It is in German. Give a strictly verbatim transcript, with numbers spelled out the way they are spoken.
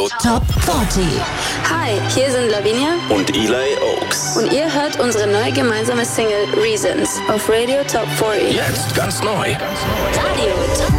Top vierzig. Hi, hier sind Lavinia und Eli Oaks. Und ihr hört unsere neue gemeinsame Single Reasons auf Radio Top vierzig. Jetzt ganz neu. Radio Top